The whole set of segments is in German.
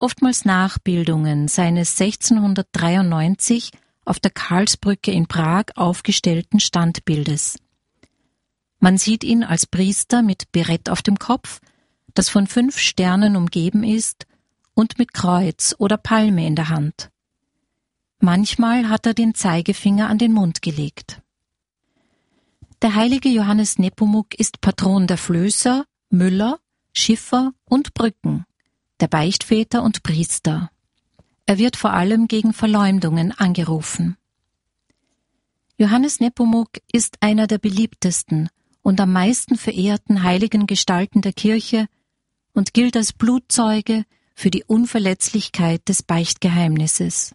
oftmals Nachbildungen seines 1693 auf der Karlsbrücke in Prag aufgestellten Standbildes. Man sieht ihn als Priester mit Berett auf dem Kopf, das von 5 Sternen umgeben ist und mit Kreuz oder Palme in der Hand. Manchmal hat er den Zeigefinger an den Mund gelegt. Der heilige Johannes Nepomuk ist Patron der Flößer, Müller, Schiffer und Brücken, der Beichtväter und Priester. Er wird vor allem gegen Verleumdungen angerufen. Johannes Nepomuk ist einer der beliebtesten und am meisten verehrten heiligen Gestalten der Kirche und gilt als Blutzeuge für die Unverletzlichkeit des Beichtgeheimnisses.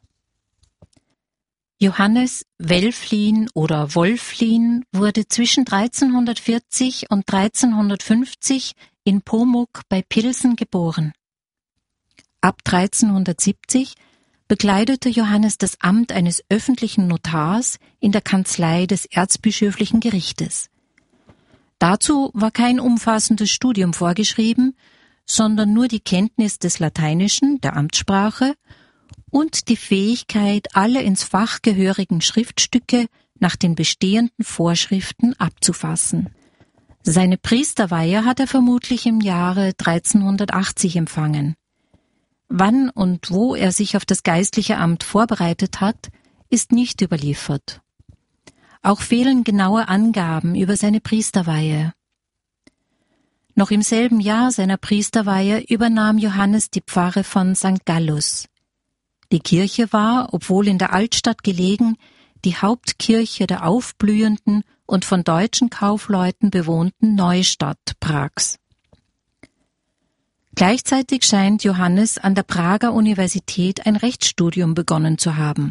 Johannes Welflin oder Wolflin wurde zwischen 1340 und 1350 in Pomuk bei Pilsen geboren. Ab 1370 bekleidete Johannes das Amt eines öffentlichen Notars in der Kanzlei des Erzbischöflichen Gerichtes. Dazu war kein umfassendes Studium vorgeschrieben, sondern nur die Kenntnis des Lateinischen, der Amtssprache, und die Fähigkeit, alle ins Fach gehörigen Schriftstücke nach den bestehenden Vorschriften abzufassen. Seine Priesterweihe hat er vermutlich im Jahre 1380 empfangen. Wann und wo er sich auf das geistliche Amt vorbereitet hat, ist nicht überliefert. Auch fehlen genaue Angaben über seine Priesterweihe. Noch im selben Jahr seiner Priesterweihe übernahm Johannes die Pfarre von St. Gallus. Die Kirche war, obwohl in der Altstadt gelegen, die Hauptkirche der aufblühenden und von deutschen Kaufleuten bewohnten Neustadt Prags. Gleichzeitig scheint Johannes an der Prager Universität ein Rechtsstudium begonnen zu haben.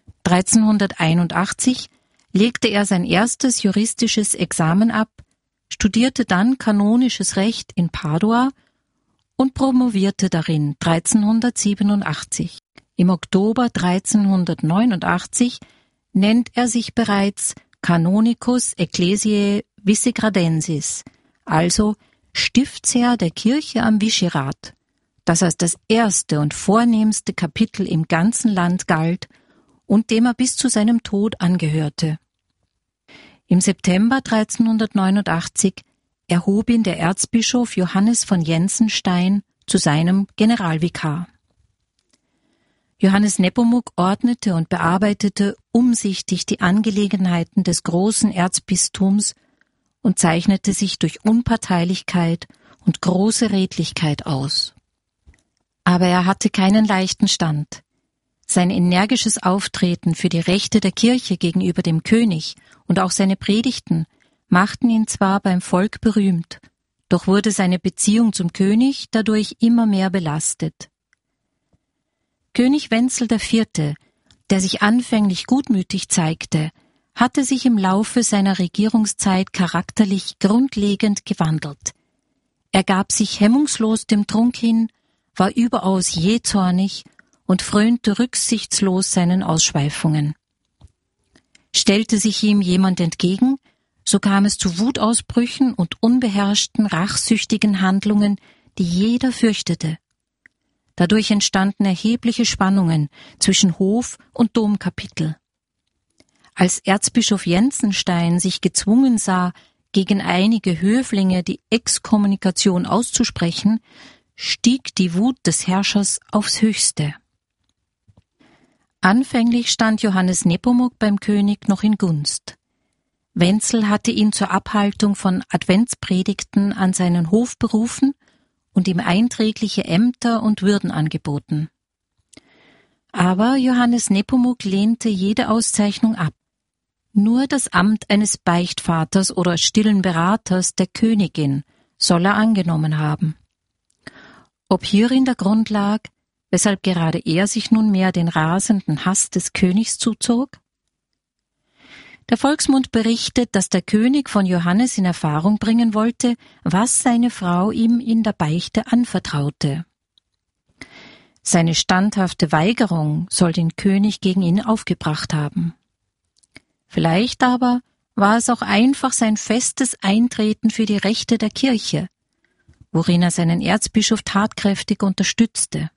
1381 legte er sein erstes juristisches Examen ab, studierte dann kanonisches Recht in Padua und promovierte darin 1387. Im Oktober 1389 nennt er sich bereits Canonicus Ecclesiae Visegradensis, also Stiftsherr der Kirche am Vichyrat, das als das erste und vornehmste Kapitel im ganzen Land galt und dem er bis zu seinem Tod angehörte. Im September 1389 erhob ihn der Erzbischof Johannes von Jensenstein zu seinem Generalvikar. Johannes Nepomuk ordnete und bearbeitete umsichtig die Angelegenheiten des großen Erzbistums und zeichnete sich durch Unparteilichkeit und große Redlichkeit aus. Aber er hatte keinen leichten Stand. Sein energisches Auftreten für die Rechte der Kirche gegenüber dem König und auch seine Predigten machten ihn zwar beim Volk berühmt, doch wurde seine Beziehung zum König dadurch immer mehr belastet. König Wenzel IV., der sich anfänglich gutmütig zeigte, hatte sich im Laufe seiner Regierungszeit charakterlich grundlegend gewandelt. Er gab sich hemmungslos dem Trunk hin, war überaus jähzornig und frönte rücksichtslos seinen Ausschweifungen. Stellte sich ihm jemand entgegen, so kam es zu Wutausbrüchen und unbeherrschten, rachsüchtigen Handlungen, die jeder fürchtete. Dadurch entstanden erhebliche Spannungen zwischen Hof- und Domkapitel. Als Erzbischof Jensenstein sich gezwungen sah, gegen einige Höflinge die Exkommunikation auszusprechen, stieg die Wut des Herrschers aufs Höchste. Anfänglich stand Johannes Nepomuk beim König noch in Gunst. Wenzel hatte ihn zur Abhaltung von Adventspredigten an seinen Hof berufen und ihm einträgliche Ämter und Würden angeboten. Aber Johannes Nepomuk lehnte jede Auszeichnung ab. Nur das Amt eines Beichtvaters oder stillen Beraters der Königin soll er angenommen haben. Ob hierin der Grund lag, weshalb gerade er sich nunmehr den rasenden Hass des Königs zuzog? Der Volksmund berichtet, dass der König von Johannes in Erfahrung bringen wollte, was seine Frau ihm in der Beichte anvertraute. Seine standhafte Weigerung soll den König gegen ihn aufgebracht haben. Vielleicht aber war es auch einfach sein festes Eintreten für die Rechte der Kirche, worin er seinen Erzbischof tatkräftig unterstützte.